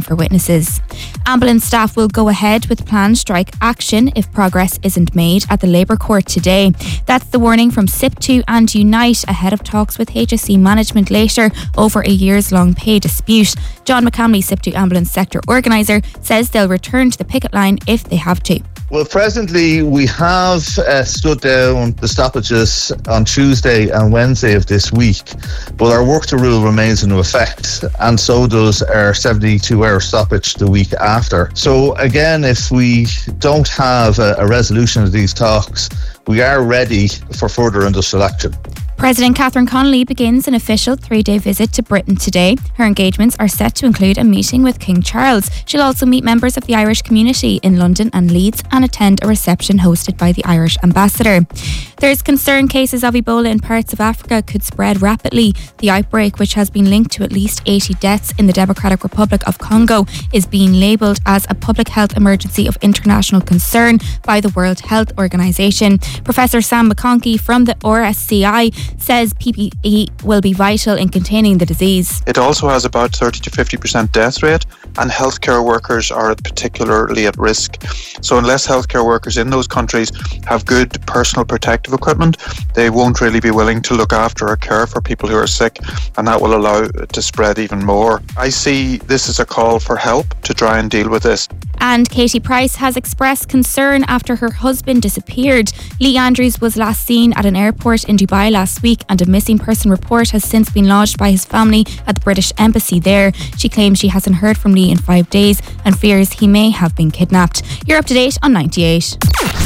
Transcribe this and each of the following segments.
for witnesses. Ambulance staff will go ahead with planned strike action if progress isn't made at the Labour Court today. That's the warning from SIP2 and Unite ahead of talks with HSE management later over a years-long pay dispute. John McCamley, SIP2 ambulance sector organiser, says they'll return to the picket line if they have to. Well, presently we have stood down the stoppages on Tuesday and Wednesday of this week, but our work to rule remains in effect, and so does our 72-hour stoppage the week after. So again, if we don't have a resolution of these talks, we are ready for further industrial action. President Catherine Connolly begins an official 3-day visit to Britain today. Her engagements are set to include a meeting with King Charles. She'll also meet members of the Irish community in London and Leeds and attend a reception hosted by the Irish ambassador. There's concern cases of Ebola in parts of Africa could spread rapidly. The outbreak, which has been linked to at least 80 deaths in the Democratic Republic of Congo, is being labelled as a public health emergency of international concern by the World Health Organization. Professor Sam McConkey from the RSCI says PPE will be vital in containing the disease. It also has about 30 to 50% death rate, and healthcare workers are particularly at risk. So unless healthcare workers in those countries have good personal protective equipment, they won't really be willing to look after or care for people who are sick, and that will allow it to spread even more. I see this as a call for help to try and deal with this. And Katie Price has expressed concern after her husband disappeared. Lee Andrews was last seen at an airport in Dubai last week, and a missing person report has since been lodged by his family at the British Embassy there. She claims she hasn't heard from Lee in 5 days and fears he may have been kidnapped. You're up to date on 98.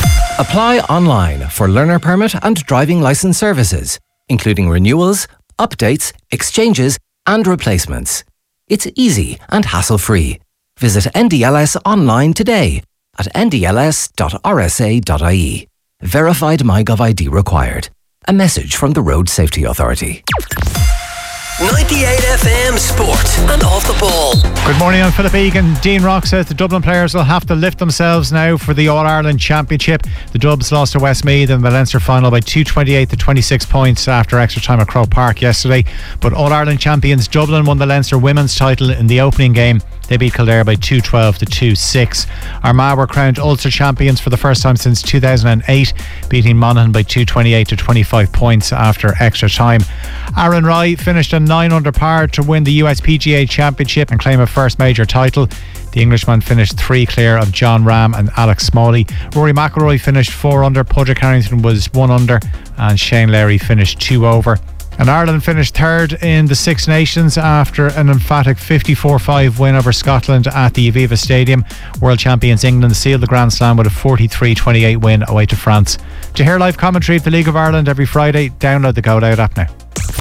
Apply online for learner permit and driving licence services, including renewals, updates, exchanges and replacements. It's easy and hassle-free. Visit NDLS online today at ndls.rsa.ie. Verified MyGov ID required. A message from the Road Safety Authority. 98 FM Sport and Off the Ball. Good morning, I'm Philip Egan. Dean Rock says the Dublin players will have to lift themselves now for the All-Ireland Championship. The Dubs lost to Westmeath in the Leinster final by 228 to 26 points after extra time at Croke Park yesterday. But All-Ireland champions Dublin won the Leinster women's title in the opening game. They beat Kildare by 212 to 2-6. Armagh were crowned Ulster champions for the first time since 2008, beating Monaghan by 228 to 25 points after extra time. Aaron Rai finished a 9 under par to win the USPGA Championship and claim a first major title. The Englishman finished 3 clear of John Ram and Alex Smalley. Rory McIlroy finished 4 under, Padraig Harrington was 1 under and Shane Larry finished 2 over. And Ireland finished third in the Six Nations after an emphatic 54-5 win over Scotland at the Aviva Stadium. World champions England sealed the Grand Slam with a 43-28 win away to France. To hear live commentary of the League of Ireland every Friday, download the Go Loud app now.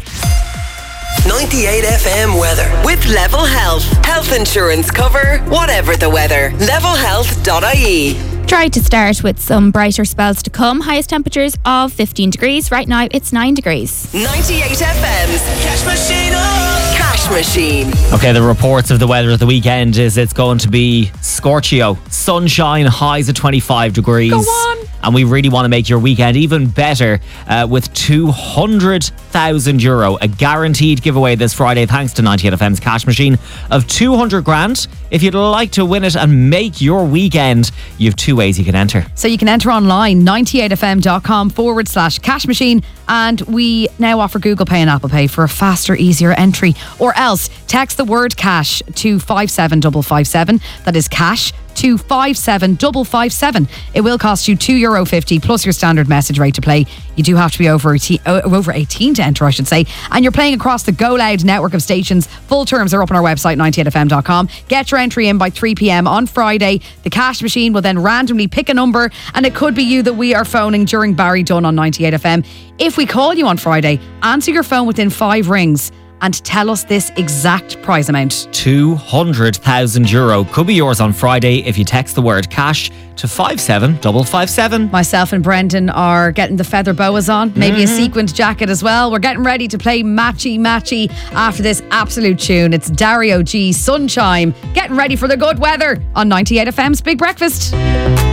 98 FM weather with Level Health. Health insurance cover, whatever the weather. Levelhealth.ie. Try to start with some brighter spells to come. Highest temperatures of 15 degrees. Right now it's 9 degrees. 98 FM's Cash Machine. Cash Machine. Okay, the reports of the weather of the weekend is it's going to be scorchio, sunshine, highs of 25 degrees. Go on. And we really want to make your weekend even better with €200,000, a guaranteed giveaway this Friday thanks to 98 FM's Cash Machine of 200 grand. If you'd like to win it and make your weekend, you have 2 ways you can enter. So you can enter online, 98fm.com/cash machine, and we now offer Google Pay and Apple Pay for a faster, easier entry. Or else text the word cash to 57557. That is cash to 57557. It will cost you €2.50 plus your standard message rate to play. You do have to be over 18 to enter, I should say. And you're playing across the Go Loud network of stations. Full terms are up on our website, 98fm.com. Get your entry in by 3 p.m. on Friday. The Cash Machine will then randomly pick a number, and it could be you that we are phoning during Barry Dunn on 98 FM. If we call you on Friday, answer your phone within 5 rings and tell us this exact prize amount. €200,000 could be yours on Friday if you text the word cash to 57557. Myself and Brendan are getting the feather boas on, maybe a sequined jacket as well. We're getting ready to play matchy after this absolute tune. It's Dario G, Sunshine, getting ready for the good weather on 98 FM's Big Breakfast.